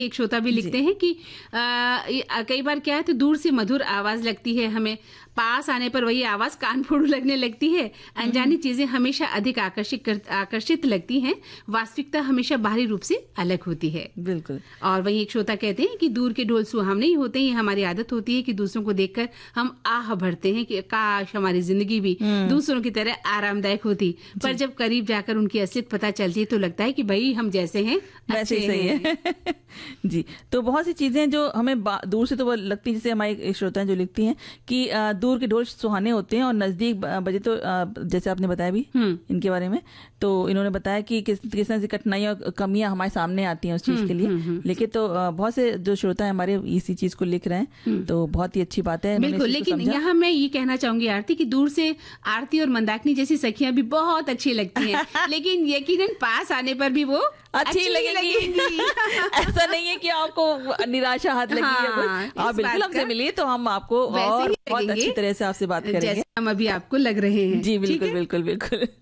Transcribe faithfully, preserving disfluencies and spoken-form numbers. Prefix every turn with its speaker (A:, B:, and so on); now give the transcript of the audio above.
A: एक श्रोता भी लिखते हैं कि आ, कई बार क्या है तो दूर से मधुर आवाज लगती है हमें, पास आने पर वही आवाज कान फोड़ू लगने लगती है। अनजानी चीजें हमेशा अधिक आकर्षित कर, आकर्षित लगती हैं, वास्तविकता हमेशा बाहरी रूप से अलग होती है।
B: बिल्कुल।
A: और वही एक श्रोता कहते हैं कि दूर के ढोल सुहावने ही होते हैं। ये हमारी आदत होती है कि दूसरों को देखकर हम आह भरते हैं कि काश हमारी जिंदगी भी दूसरों की तरह आरामदायक होती, पर जब करीब जाकर उनकी असलियत पता चलती है तो लगता है कि भाई हम जैसे हैं
B: वैसे ही सही है। जी, तो बहुत सी चीजें जो हमें दूर से तो वो लगती है, जैसे हमारे श्रोता हैं जो लिखती हैं कि आ, दूर के ढोल सुहाने होते हैं और नजदीक बजे तो आ, जैसे आपने बताया भी इनके बारे में, तो इन्होंने बताया कि किस किस तरह से कठिनाइयां और कमियां हमारे सामने आती हैं उस चीज के लिए। लेकिन तो आ, बहुत से जो श्रोता है हमारे इसी चीज को लिख रहे हैं, तो बहुत ही अच्छी बात है।
A: बिल्कुल, लेकिन यहाँ मैं ये कहना चाहूंगी आरती कि दूर से आरती और मंदाकिनी जैसी सखियां भी बहुत अच्छी लगती हैं, लेकिन यकीनन पास आने पर भी वो
B: अच्छी, अच्छी लगेंगी, लगेंगी। ऐसा नहीं है कि आपको निराशा हाथ लगी है कुछ, आप बिल्कुल हमसे मिलिए तो हम आपको और बहुत अच्छी तरह से आपसे बात करेंगे
A: जैसे हम अभी आपको लग रहे हैं।
B: जी बिल्कुल बिल्कुल बिल्कुल।